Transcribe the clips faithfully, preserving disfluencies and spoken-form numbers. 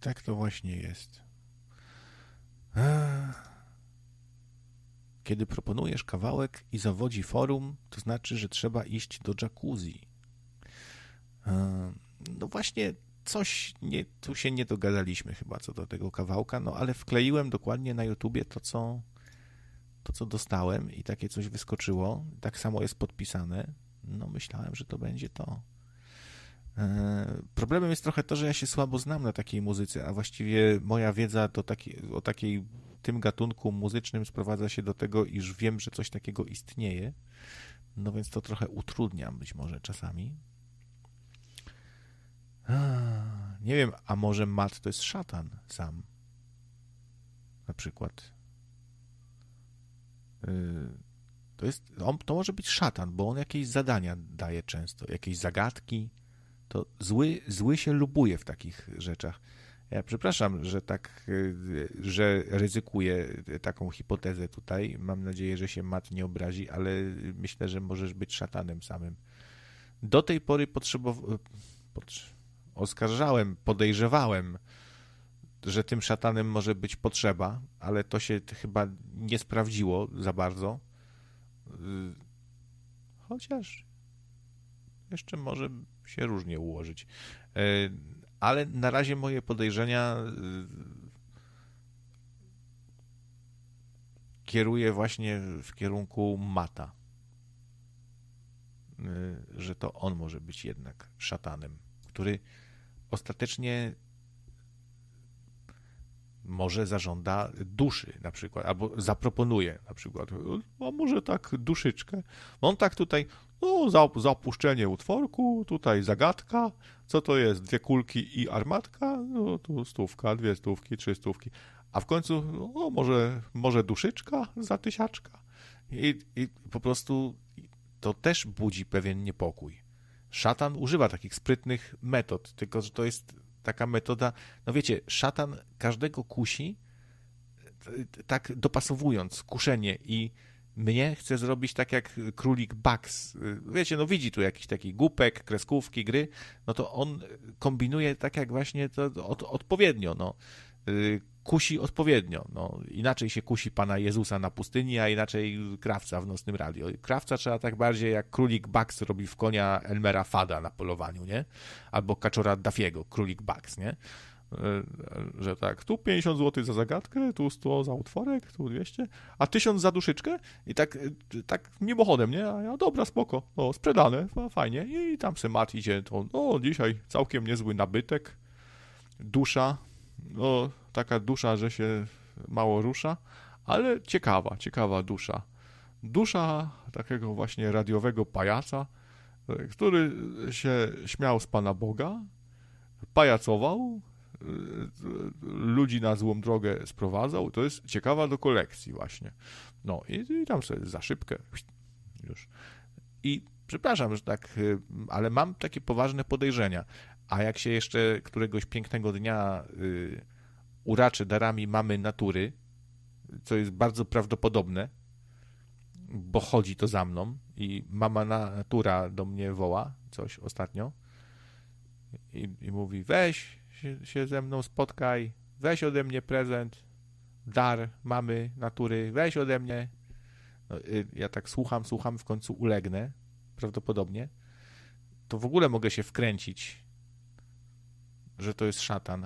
tak to właśnie jest. Ech. Kiedy proponujesz kawałek i zawodzi forum, to znaczy, że trzeba iść do jacuzzi. Ech. No właśnie, coś nie, tu się nie dogadaliśmy chyba co do tego kawałka, no ale wkleiłem dokładnie na YouTubie to, co, to, co dostałem i takie coś wyskoczyło. Tak samo jest podpisane. No myślałem, że to będzie to. Problemem jest trochę to, że ja się słabo znam na takiej muzyce, a właściwie moja wiedza to taki, o takiej tym gatunku muzycznym sprowadza się do tego, iż wiem, że coś takiego istnieje. No więc to trochę utrudniam być może czasami. Nie wiem, a może mat to jest szatan sam? Na przykład. To jest, on, to może być szatan, bo on jakieś zadania daje często, jakieś zagadki. To zły, zły się lubuje w takich rzeczach. Ja przepraszam, że tak, że ryzykuję taką hipotezę tutaj. Mam nadzieję, że się Mat nie obrazi, ale myślę, że możesz być szatanem samym. Do tej pory potrzebowałem, oskarżałem, podejrzewałem, że tym szatanem może być potrzeba, ale to się chyba nie sprawdziło za bardzo. Chociaż jeszcze może się różnie ułożyć. Ale na razie moje podejrzenia kieruję właśnie w kierunku Mata. Że to on może być jednak szatanem, który ostatecznie może zażąda duszy na przykład, albo zaproponuje na przykład, a może tak duszyczkę. On tak tutaj, no za, za opuszczenie utworku, tutaj zagadka, co to jest, dwie kulki i armatka, no tu stówka, dwie stówki, trzy stówki, a w końcu, no może, może duszyczka za tysiaczka. I, I po prostu to też budzi pewien niepokój. Szatan używa takich sprytnych metod, tylko że to jest taka metoda, no wiecie, szatan każdego kusi, tak dopasowując kuszenie i mnie chce zrobić tak jak królik Bugs. Wiecie, no widzi tu jakiś taki głupek, kreskówki, gry, no to on kombinuje tak jak właśnie to od, odpowiednio, no. Kusi odpowiednio, no. Inaczej się kusi Pana Jezusa na pustyni, a inaczej krawca w Nocnym Radio. Krawca trzeba tak bardziej jak królik Bugs robi w konia Elmera Fada na polowaniu, nie? Albo kaczora Daffiego, królik Bugs, nie? Że tak, tu pięćdziesiąt złotych za zagadkę, tu sto za utworek, tu dwieście, a tysiąc za duszyczkę i tak, tak mimochodem, nie? A ja, dobra, spoko, no, sprzedane, fajnie i tam se Mat idzie, to, no, dzisiaj całkiem niezły nabytek, dusza, no, taka dusza, że się mało rusza, ale ciekawa, ciekawa dusza. Dusza takiego właśnie radiowego pajaca, który się śmiał z Pana Boga, pajacował, ludzi na złą drogę sprowadzał. To jest ciekawa do kolekcji właśnie. No i, i tam sobie za szybkę już. I przepraszam, że tak, ale mam takie poważne podejrzenia. A jak się jeszcze któregoś pięknego dnia y, uraczy darami mamy natury, co jest bardzo prawdopodobne, bo chodzi to za mną i mama natura do mnie woła coś ostatnio i, i mówi, weź się, się ze mną spotkaj, weź ode mnie prezent, dar mamy natury, weź ode mnie. No, y, ja tak słucham, słucham, w końcu ulegnę, prawdopodobnie. To w ogóle mogę się wkręcić, że to jest szatan,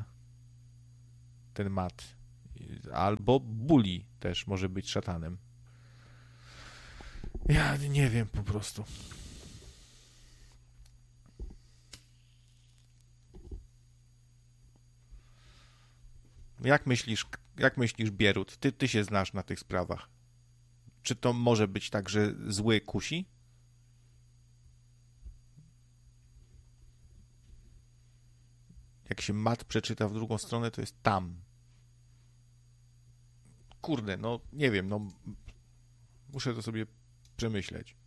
ten Mat. Albo Bully też może być szatanem. Ja nie wiem po prostu. Jak myślisz, jak myślisz, Bierut? Ty, ty się znasz na tych sprawach. Czy to może być tak, że zły kusi? Jak się Mat przeczyta w drugą stronę, to jest tam. Kurde, no nie wiem, no muszę to sobie przemyśleć.